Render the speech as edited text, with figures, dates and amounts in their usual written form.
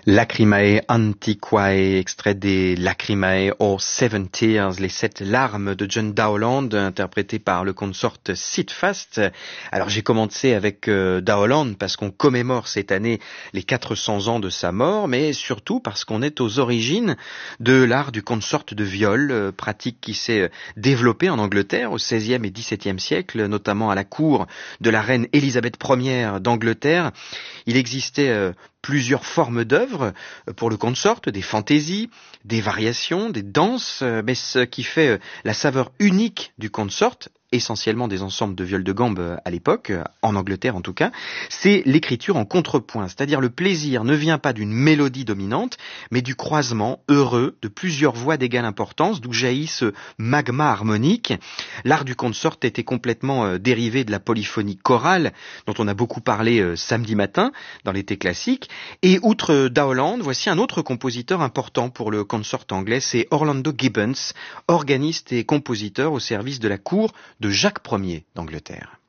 Lacrimae Antiquae, extrait des Lacrimae or Seven Tears, les 7 larmes de John Dowland, interprété par le consort Sid Fast. Alors j'ai commencé avec Dowland parce qu'on commémore cette année les 400 ans de sa mort, mais surtout parce qu'on est aux origines de l'art du consort de viol, pratique qui s'est développée en Angleterre au XVIe et XVIIe siècle, notamment à la cour de la reine Élisabeth Ier d'Angleterre. Il existait plusieurs formes d'œuvres pour le consort, des fantaisies, des variations, des danses, mais ce qui fait la saveur unique du consort, essentiellement des ensembles de viols de gambe à l'époque, en Angleterre en tout cas, c'est l'écriture en contrepoint, c'est-à-dire le plaisir ne vient pas d'une mélodie dominante, mais du croisement heureux de plusieurs voix d'égale importance, d'où jaillit ce magma harmonique. L'art du consort était complètement dérivé de la polyphonie chorale, dont on a beaucoup parlé samedi matin dans l'été classique, et outre Dowland, voici un autre compositeur important pour le consort anglais, c'est Orlando Gibbons, organiste et compositeur au service de la cour de Jacques Ier d'Angleterre.